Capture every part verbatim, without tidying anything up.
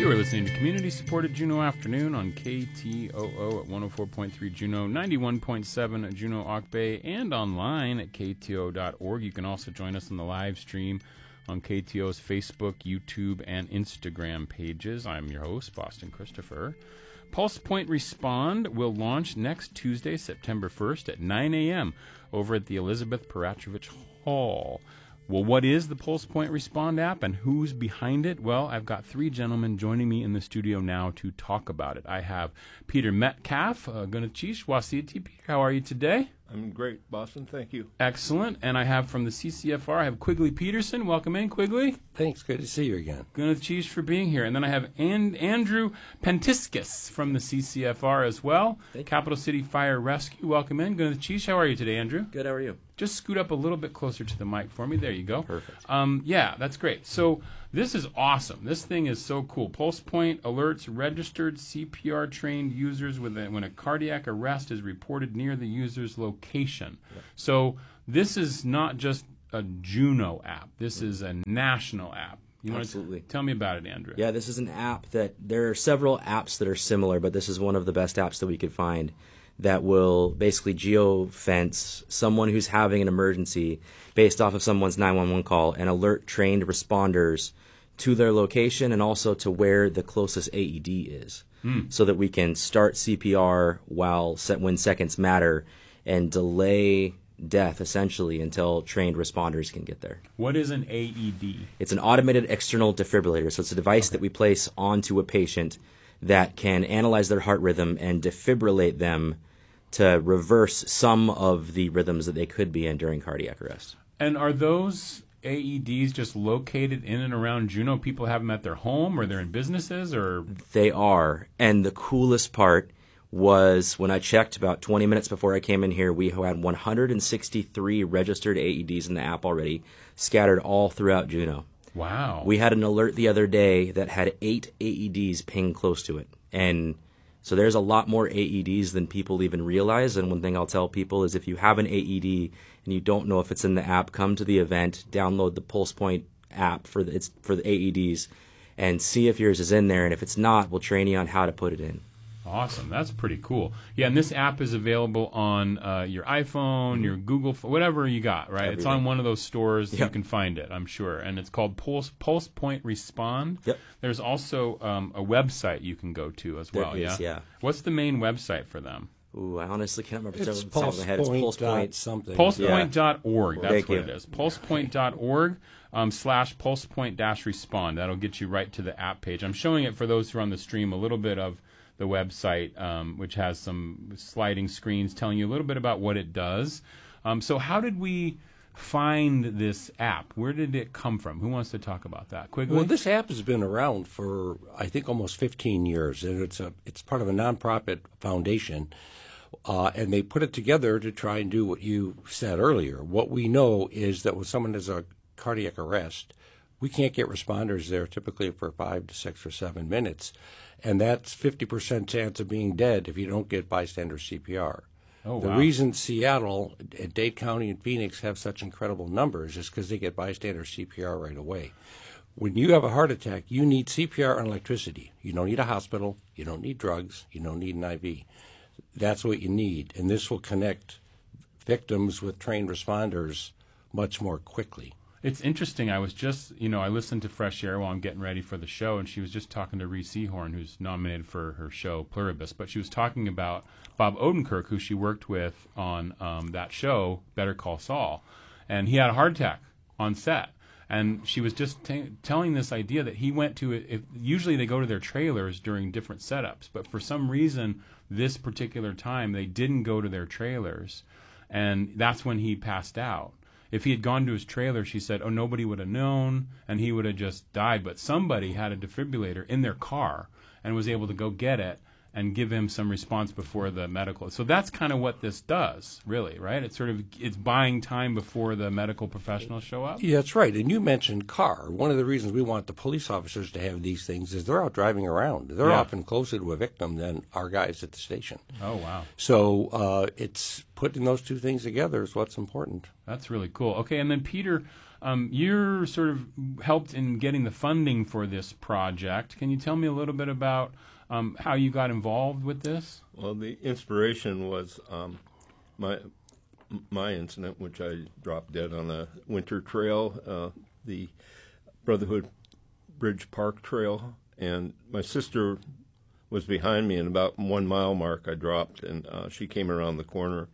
You are listening to Community-Supported Juneau Afternoon on K T O O at one oh four point three Juneau, ninety-one point seven at Juneau Auk Bay, and online at K T O dot org. You can also join us on the live stream on K T O's Facebook, YouTube, and Instagram pages. I'm your host, Boston Christopher. Pulse Point Respond will launch next Tuesday, September first at nine a.m. over at the Elizabeth Peratrovich Hall. Well, what is the Pulse Point Respond app and who's behind it? Well, I've got three gentlemen joining me in the studio now to talk about it. I have Peter Metcalf, uh, Gunachish Wasiti. Peter, how are you today? I'm great, Boston. Thank you. Excellent. And I have from the C C F R, I have Quigley Peterson. Welcome in, Quigley. Thanks. Good to see you again. Gunachish for being here. And then I have and- Andrew Pentiskus from the C C F R as well. Capital City Fire Rescue. Welcome in. Gunachish, how are you today, Andrew? Good. How are you? Just scoot up a little bit closer to the mic for me. There you go. Perfect. Um, yeah, that's great. So this is awesome. This thing is so cool. Pulse Point alerts registered C P R trained users with a, when a cardiac arrest is reported near the user's location. Yep. So this is not just a Juneau app. This mm. is a national app. You Absolutely. Want to tell me about it, Andrew? Yeah, this is an app that there are several apps that are similar, but this is one of the best apps that we could find that will basically geofence someone who's having an emergency based off of someone's nine one one call and alert trained responders to their location and also to where the closest A E D is, mm. so that we can start C P R while set when seconds matter and delay death essentially until trained responders can get there. What is an A E D? It's an automated external defibrillator. So it's a device okay. that we place onto a patient that can analyze their heart rhythm and defibrillate them to reverse some of the rhythms that they could be in during cardiac arrest. And are those A E Ds just located in and around Juneau? People have them at their home or they're in businesses? Or They are. And the coolest part was when I checked about twenty minutes before I came in here, we had one hundred sixty-three registered A E Ds in the app already, scattered all throughout Juneau. Wow. We had an alert the other day that had eight A E Ds ping close to it. And so there's a lot more A E Ds than people even realize. And one thing I'll tell people is if you have an A E D and you don't know if it's in the app, come to the event, download the Pulse Point app for the, it's for the A E Ds, and see if yours is in there. And if it's not, we'll train you on how to put it in. Awesome. That's pretty cool. Yeah, and this app is available on uh, your iPhone, mm-hmm. your Google, whatever you got, right? Everything. It's on one of those stores. Yep. You can find it, I'm sure. And it's called Pulse, Pulse Point Respond. Yep. There's also um, a website you can go to as well, there yeah? Is, yeah. What's the main website for them? Ooh, I honestly can't remember. It's Pulse Point. It's Pulse Point something. Pulsepoint dot org. Yeah. That's Thank what you. it is. Pulsepoint dot org um, slash pulsepoint dash respond. That'll get you right to the app page. I'm showing it for those who are on the stream, a little bit of the website, um, which has some sliding screens telling you a little bit about what it does. Um, so how did we find this app? Where did it come from? Who wants to talk about that? Quigley? Well, this app has been around for, I think, almost fifteen years, and it's a it's part of a nonprofit foundation, uh, and they put it together to try and do what you said earlier. What we know is that when someone has a cardiac arrest, we can't get responders there typically for five to six or seven minutes, and that's fifty percent chance of being dead if you don't get bystander C P R. Oh, the wow. reason Seattle, Dade County, and Phoenix have such incredible numbers is because they get bystander C P R right away. When you have a heart attack, you need C P R and electricity. You don't need a hospital. You don't need drugs. You don't need an I V. That's what you need, and this will connect victims with trained responders much more quickly. It's interesting. I was just, you know, I listened to Fresh Air while I'm getting ready for the show, and she was just talking to Reese Sehorn, who's nominated for her show Pluribus, but she was talking about Bob Odenkirk, who she worked with on um, that show, Better Call Saul, and he had a heart attack on set. And she was just t- telling this idea that he went to, if, usually they go to their trailers during different setups, but for some reason, this particular time, they didn't go to their trailers, and that's when he passed out. If he had gone to his trailer, she said, oh, nobody would have known, and he would have just died. But somebody had a defibrillator in their car and was able to go get it and give him some response before the medical. So that's kind of what this does, really, right? It's sort of it's buying time before the medical professionals show up. Yeah, that's right. And you mentioned car. One of the reasons we want the police officers to have these things is they're out driving around. They're yeah. often closer to a victim than our guys at the station. Oh, wow. So uh, it's putting those two things together is what's important. That's really cool. Okay, and then Peter, um, you're sort of helped in getting the funding for this project. Can you tell me a little bit about um, how you got involved with this? Well, the inspiration was um, my my incident, which I dropped dead on a winter trail, uh, the Brotherhood Bridge Park Trail, and my sister was behind me, and about one mile mark I dropped, and uh, she came around the corner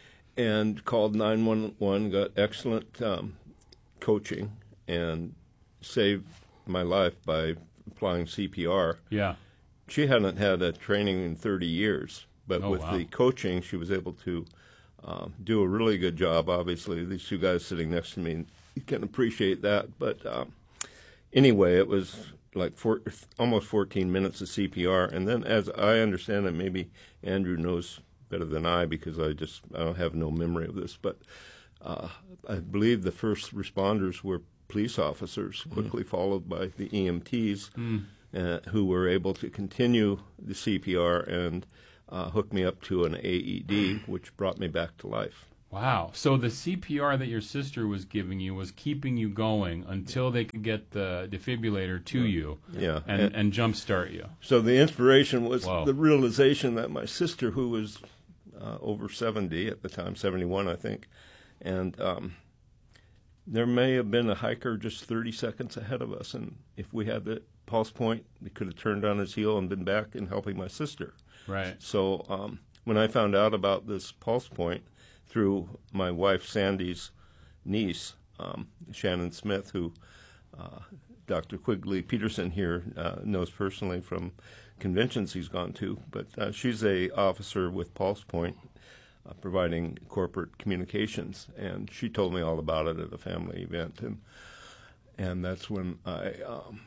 and called nine one one, got excellent um, coaching, and saved my life by applying C P R. Yeah. She hadn't had a training in thirty years, but Oh, with wow. the coaching, she was able to um, do a really good job. Obviously, these two guys sitting next to me, you can appreciate that. But um, anyway, it was like four, almost fourteen minutes of C P R, and then, as I understand it, maybe Andrew knows better than I because I just I don't have no memory of this, but uh, I believe the first responders were police officers, quickly mm. followed by the E M Ts. Mm. Uh, who were able to continue the C P R and uh, hook me up to an A E D, which brought me back to life. Wow. So the C P R that your sister was giving you was keeping you going until they could get the defibrillator to yeah. you yeah. and, and, and jumpstart you. So the inspiration was Whoa. the realization that my sister, who was uh, over seventy at the time, seventy-one, I think, and um, there may have been a hiker just thirty seconds ahead of us, and if we had the pulse point, he could have turned on his heel and been back and helping my sister. Right. So um, when I found out about this pulse point through my wife Sandy's niece, um, Shannon Smith, who uh, Doctor Quigley Peterson here uh, knows personally from conventions he's gone to, but uh, she's a officer with Pulse Point, uh, providing corporate communications, and she told me all about it at a family event, and and that's when I. Um,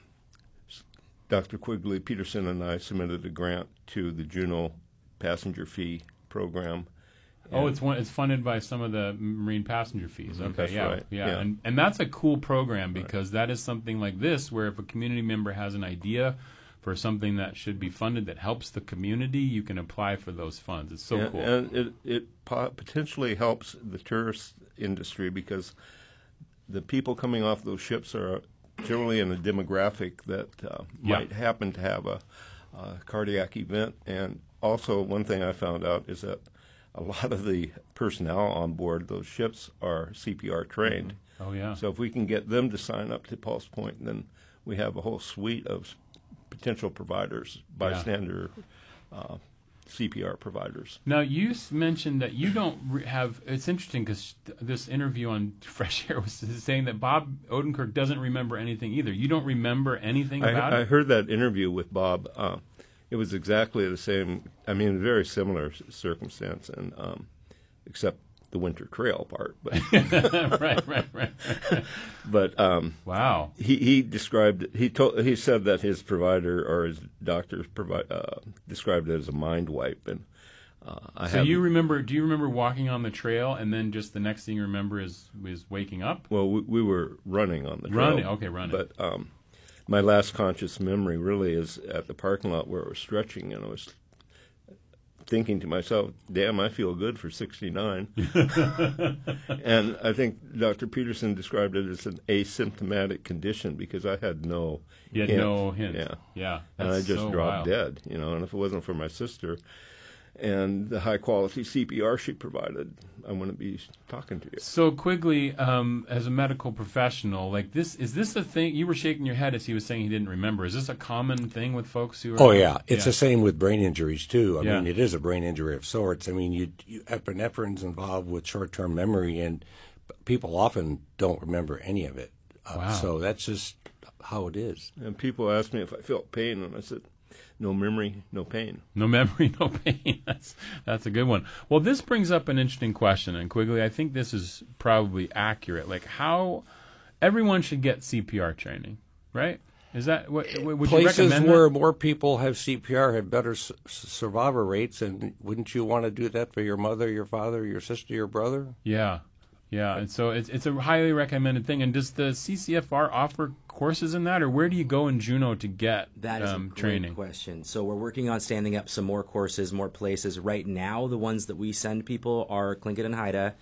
Doctor Quigley Peterson and I submitted a grant to the Juneau passenger fee program. Oh, it's one. It's funded by some of the marine passenger fees. Okay, That's yeah, right. yeah, Yeah. and and that's a cool program because that is something like this, where if a community member has an idea for something that should be funded that helps the community, you can apply for those funds. It's so and, cool. And it it po- potentially helps the tourist industry because the people coming off those ships are generally in a demographic that uh, Yeah. might happen to have a, a cardiac event. And also, one thing I found out is that a lot of the personnel on board those ships are C P R trained. Oh yeah. So if we can get them to sign up to Pulse Point, then we have a whole suite of potential providers, bystander uh, C P R providers. Now, you s- mentioned that you don't re- have. It's interesting because th- this interview on Fresh Air was saying that Bob Odenkirk doesn't remember anything either. You don't remember anything about I, I it? heard that interview with Bob. Uh, it was exactly the same. I mean, very similar c- circumstance, and um, except the winter trail part. But right, right, right. but um, Wow. he he described he told he said that his provider or his doctor provi- uh, described it as a mind wipe, and uh, I So have you remember? Do you remember walking on the trail, and then just the next thing you remember is is waking up? well we, we were running on the trail. Running, okay, running. But um, my last conscious memory really is at the parking lot where I was stretching, and I was thinking to myself, damn, I feel good for sixty-nine. And I think Doctor Peterson described it as an asymptomatic condition because I had no You had hint. no hint. Yeah. Yeah. And I That's just so dropped wild. dead, you know, and if it wasn't for my sister and the high-quality C P R she provided, I wouldn't be talking to you. So Quigley, um, as a medical professional, like this, is this a thing? You were shaking your head as he was saying he didn't remember. Is this a common thing with folks who are? Oh yeah, it's yeah. the same with brain injuries too. I Yeah. mean, it is a brain injury of sorts. I mean, you, you epinephrine's involved with short-term memory, and people often don't remember any of it. Uh, Wow. So that's just how it is. And people asked me if I felt pain, and I said, no memory, no pain. No memory, no pain. That's that's a good one. Well, this brings up an interesting question, and Quigley, I think this is probably accurate. Like how everyone should get C P R training, right? Is that what would you Places recommend? where that? more people have C P R have better s- survivor rates, and wouldn't you want to do that for your mother, your father, your sister, your brother? Yeah, yeah. And so it's it's a highly recommended thing. And does the C C F R offer courses in that, or where do you go in Juneau to get That is um, a great training? question. So we're working on standing up some more courses, more places. Right now, the ones that we send people are Tlingit and Haida,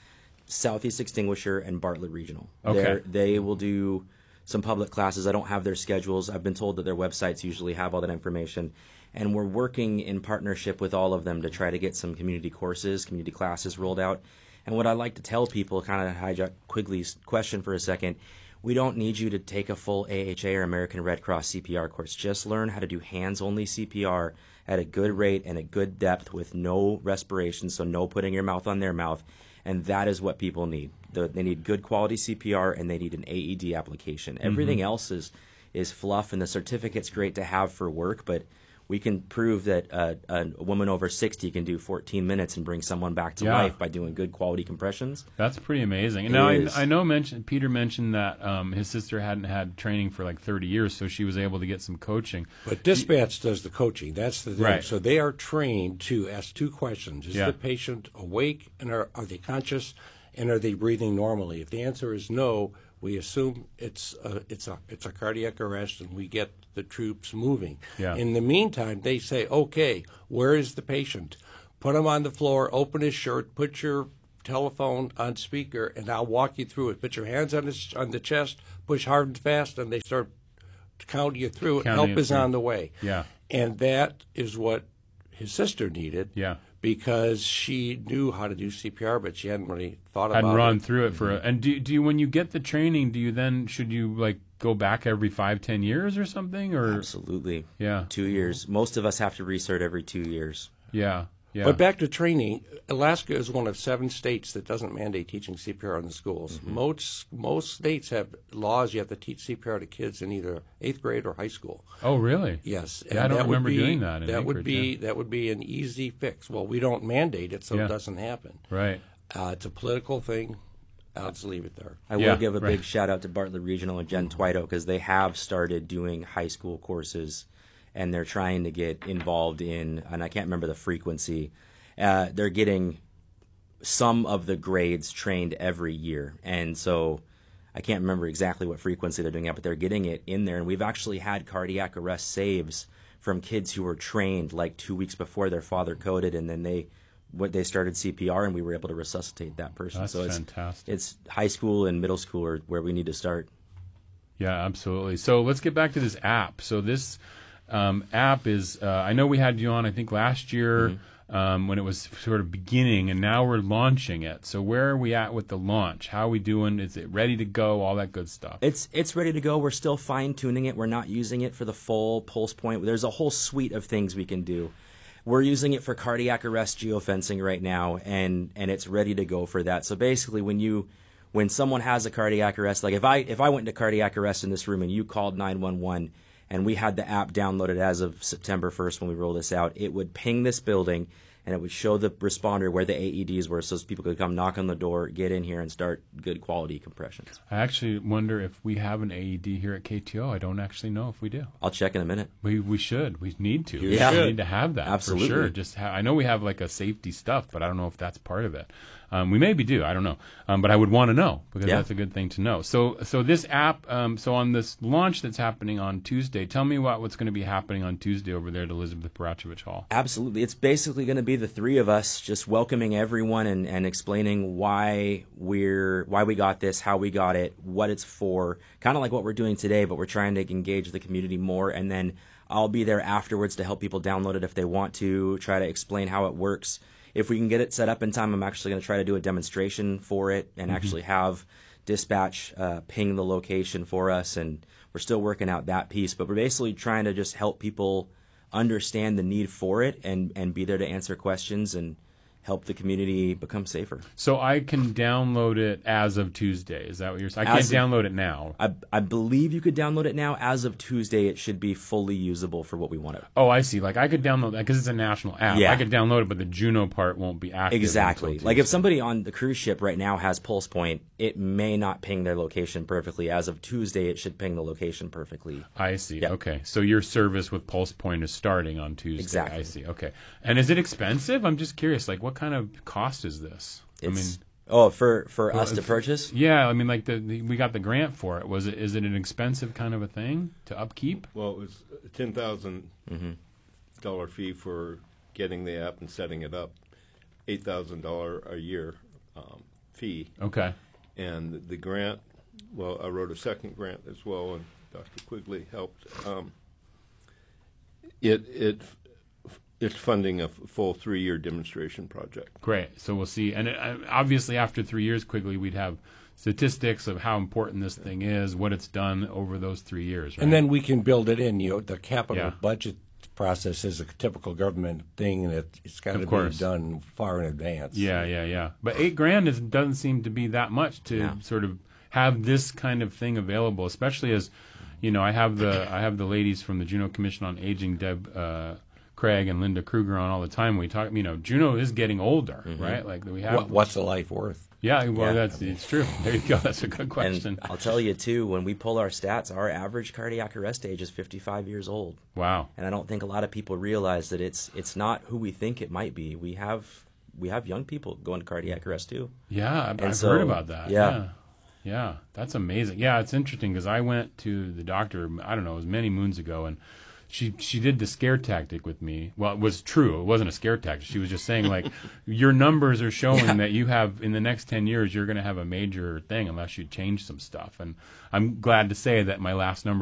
Southeast Extinguisher and Bartlett Regional. Okay. They're, they will do some public classes. I don't have their schedules. I've been told that their websites usually have all that information. And we're working in partnership with all of them to try to get some community courses, community classes rolled out. And what I like to tell people, kind of hijack Quigley's question for a second, we don't need you to take a full A H A or American Red Cross C P R course. Just learn how to do hands-only C P R at a good rate and a good depth with no respiration, so no putting your mouth on their mouth. And that is what people need. The, they need good quality C P R, and they need an A E D application. Everything mm-hmm. else is, is fluff, and the certificate's great to have for work, but we can prove that uh, a woman over sixty can do fourteen minutes and bring someone back to yeah. life by doing good quality compressions. That's pretty amazing. And it now is. I, I know mentioned, Peter mentioned that um, his sister hadn't had training for like thirty years, so she was able to get some coaching. But Dispatch does the coaching. That's the thing. Right. So they are trained to ask two questions. Is yeah. the patient awake, and are, are they conscious, and are they breathing normally? If the answer is no, we assume it's a, it's a, it's a cardiac arrest, and we get the troops moving. Yeah. In the meantime, they say, okay, where is the patient? Put him on the floor, open his shirt, put your telephone on speaker, and I'll walk you through it. Put your hands on his, on the chest, push hard and fast, and they start counting you through it. Counting Help it is through. on the way. Yeah. And that is what his sister needed. Yeah. Because she knew how to do C P R, but she hadn't really thought Hadn't about run it. through it for a, and do do you when you get the training, do you then should you like go back every five ten years or something or Absolutely. yeah Two years. Most of us have to recert every two years. yeah yeah But back to training, Alaska is one of seven states that doesn't mandate teaching C P R in the schools. Mm-hmm. Most most states have laws you have to teach C P R to kids in either eighth grade or high school. oh really Yes, Yeah, I don't that would remember be- doing that in that would Anchorage, be yeah. that would be an easy fix. Well, we don't mandate it, so Yeah. it doesn't happen. right Uh, it's a political thing. I'll just leave it there. I Yeah, will give a right. big shout out to Bartlett Regional and Jen Twito because they have started doing high school courses, and they're trying to get involved in, and I can't remember the frequency. Uh, they're getting some of the grades trained every year, and so I can't remember exactly what frequency they're doing it, but they're getting it in there. And we've actually had cardiac arrest saves from kids who were trained like two weeks before their father coded, and then they what they started C P R, and we were able to resuscitate that person. That's so it's, fantastic. It's high school and middle school are where we need to start. Yeah, absolutely. So let's get back to this app. So this um, app is, uh, I know we had you on, I think, last year Mm-hmm. um, when it was sort of beginning, and now we're launching it. So where are we at with the launch? How are we doing? Is it ready to go? All that good stuff. It's it's ready to go. We're still fine tuning it. We're not using it for the full pulse point. There's a whole suite of things we can do. We're using it for cardiac arrest geofencing right now, and and it's ready to go for that. So basically, when you when someone has a cardiac arrest, like if I if I went into cardiac arrest in this room and you called nine one one and we had the app downloaded as of September first when we roll this out, it would ping this building and it would show the responder where the A E Ds were, so people could come knock on the door, get in here, and start good quality compressions. I actually wonder if we have an A E D here at K T O. I don't actually know if we do. I'll check in a minute. We we should. We need to. Yeah. We need to have that. Absolutely. For sure. Just ha- I know we have like a safety stuff, but I don't know if that's part of it. Um, we maybe do. I don't know. Um, but I would want to know because Yeah. that's a good thing to know. So so this app, um, so on this launch that's happening on Tuesday, tell me what, what's going to be happening on Tuesday over there at Elizabeth Parachovich Hall. Absolutely. It's basically going to be the three of us just welcoming everyone and, and explaining why we're why we got this, how we got it, what it's for, kind of like what we're doing today, but we're trying to engage the community more. And then I'll be there afterwards to help people download it if they want to, try to explain how it works. If we can get it set up in time, I'm actually going to try to do a demonstration for it and Mm-hmm. actually have dispatch uh, ping the location for us. And we're still working out that piece, but we're basically trying to just help people understand the need for it and, and be there to answer questions and help the community become safer. So I can download it as of Tuesday. Is that what you're saying? I can't As of- download it now. I, I believe you could download it now. As of Tuesday, it should be fully usable for what we want it. Oh, I see. Like I could download that because it's a national app. Yeah. I could download it, but the Juno part won't be active. Exactly. until Like if Tuesday. somebody on the cruise ship right now has Pulse Point, it may not ping their location perfectly. As of Tuesday, it should ping the location perfectly. I see. Yeah. Okay. So your service with Pulse Point is starting on Tuesday. Exactly. I see. Okay. And is it expensive? I'm just curious. Like, what kind of cost is this? It's, I mean, oh, for, for Well, us to if- purchase? yeah. I mean, like the, the we got the grant for it. Was it? Is it an expensive kind of a thing to upkeep? Well, it was a ten thousand dollar fee for getting the app and setting it up, eight thousand dollar a year um, fee. Okay. And the grant, well, I wrote a second grant as well, and Doctor Quigley helped. Um, it it it's funding a f- full three-year demonstration project. Great. So we'll see. And it, uh, obviously, after three years, Quigley, we'd have statistics of how important this thing is, what it's done over those three years. Right? And then we can build it in. You know, the capital Yeah. budget process is a typical government thing that it's got Of to course. be done far in advance. Yeah, yeah, yeah. But eight grand is, doesn't seem to be that much to Yeah. sort of have this kind of thing available, especially as, you know, I have the I have the ladies from the Juneau Commission on Aging, Deb uh, Craig and Linda Kruger, on all the time. We talk, you know, Juneau is getting older, right? Like we have. What, what's a life worth? Yeah, well, Yeah. that's it's true. There you go. That's a good question. And I'll tell you too, when we pull our stats, our average cardiac arrest age is fifty-five years old. Wow. And I don't think a lot of people realize that it's it's not who we think it might be. We have we have young people going to cardiac arrest too. Yeah, I've, I've so- heard about that. yeah. yeah. Yeah, that's amazing. Yeah, it's interesting because I went to the doctor, I don't know, it was many moons ago, and she she did the scare tactic with me. Well, it was true. It wasn't a scare tactic. She was just saying, like, your numbers are showing that you have, in the next ten years, you're going to have a major thing unless you change some stuff. And I'm glad to say that my last number